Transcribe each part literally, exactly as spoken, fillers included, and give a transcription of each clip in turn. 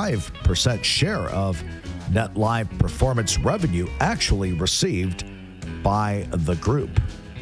five percent share of net live performance revenue actually received by the group.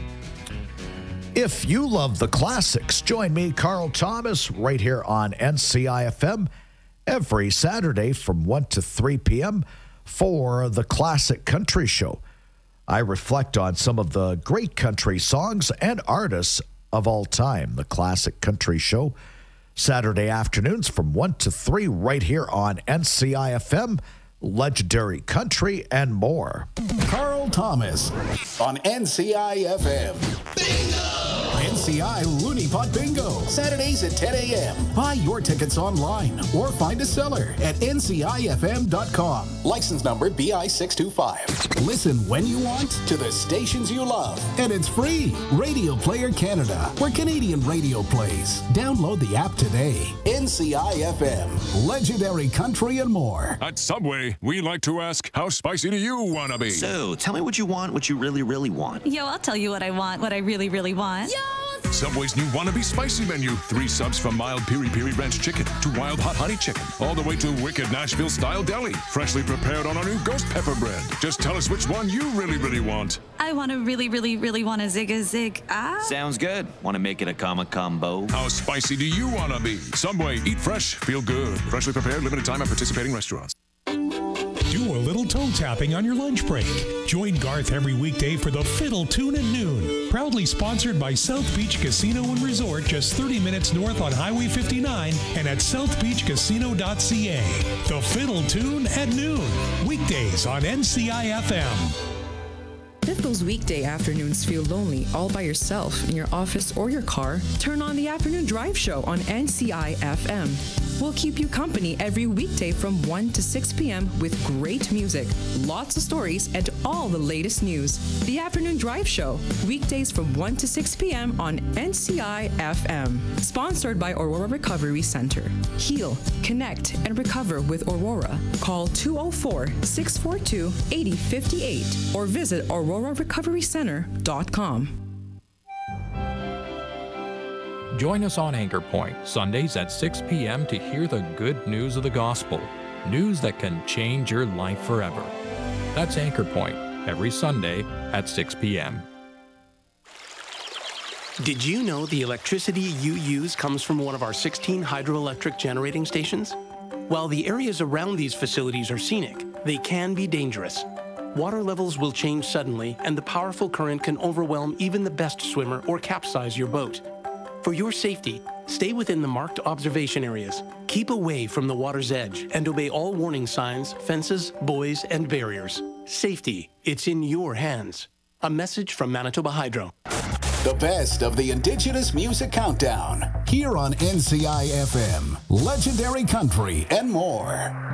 If you love the classics, join me, Carl Thomas, right here on N C I F M every Saturday from one to three p.m. for the Classic Country Show. I reflect on some of the great country songs and artists of all time. The Classic Country Show, Saturday afternoons from one to three right here on N C I F M, legendary country and more. Carl Thomas on N C I F M. Bingo! N C I Looney Pot Bingo, Saturdays at ten a.m. Buy your tickets online or find a seller at N C I F M dot com. License number B I six two five. Listen when you want to the stations you love. And it's free. Radio Player Canada, where Canadian radio plays. Download the app today. N C I F M, legendary country and more. At Subway, we like to ask, how spicy do you want to be? So, tell me what you want, what you really, really want. Yo, I'll tell you what I want, what I really, really want. Yo! Subway's new Wannabe Spicy menu. Three subs from mild Piri Piri Ranch Chicken to wild hot honey chicken, all the way to wicked Nashville-style deli, freshly prepared on our new ghost pepper bread. Just tell us which one you really, really want. I want to really, really, really want a zig a zig. Ah. Sounds good. Want to make it a comma combo? How spicy do you want to be? Subway, eat fresh, feel good. Freshly prepared, limited time at participating restaurants. Do a little toe tapping on your lunch break. Join Garth every weekday for the Fiddle Tune at noon. Proudly sponsored by South Beach Casino and Resort, just thirty minutes north on Highway fifty-nine and at south beach casino dot c a. The Fiddle Tune at noon. Weekdays on N C I F M. If those weekday afternoons feel lonely all by yourself in your office or your car, turn on the Afternoon Drive Show on N C I F M. We'll keep you company every weekday from one to six p.m. with great music, lots of stories, and all the latest news. The Afternoon Drive Show, weekdays from one to six p.m. on N C I F M. Sponsored by Aurora Recovery Center. Heal, connect, and recover with Aurora. Call two oh four, six four two, eight oh five eight or visit aurora recovery center dot com. Join us on Anchor Point, Sundays at six p.m. to hear the good news of the gospel. News that can change your life forever. That's Anchor Point, every Sunday at six p.m. Did you know the electricity you use comes from one of our sixteen hydroelectric generating stations? While the areas around these facilities are scenic, they can be dangerous. Water levels will change suddenly, and the powerful current can overwhelm even the best swimmer or capsize your boat. For your safety, stay within the marked observation areas. Keep away from the water's edge and obey all warning signs, fences, buoys, and barriers. Safety, it's in your hands. A message from Manitoba Hydro. The best of the Indigenous Music Countdown, here on N C I F M, legendary country and more.